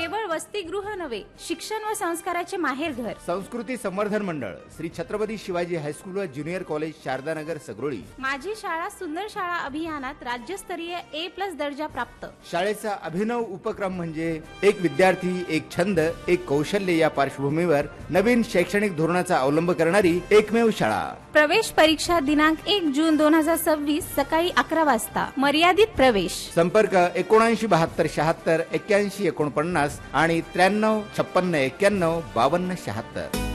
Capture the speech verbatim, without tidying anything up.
केवळ वसतिगृह नव्हे, शिक्षण व संस्काराचे माहेरघर. संस्कृती संवर्धन मंडळ, श्री छत्रपती शिवाजी हायस्कूल व ज्युनियर कॉलेज, शारदानगर, सगरोळी. माझी शाळा सुंदर शाळा अभियानात राज्यस्तरीय ए प्लस दर्जा प्राप्त. शाळेचा अभिनव उपक्रम म्हणजे एक विद्यार्थी एक छंद एक कौशल्य या पार्श्वभूमीवर नवीन शैक्षणिक धोरणाचा अवलंब करणारी एकमेव शाळा. प्रवेश परीक्षा दिनांक एक जून दोन हजार सव्वीस सकाळी अकरा वाजता. मर्यादित प्रवेश. संपर्क एकोणऐंशी बहात्तर शहात्तर एक्क्याऐंशी एकोणपन्नास आणि त्र्याण्णव छप्पन्न एक्क्याण्णव बावन्न शहात्तर.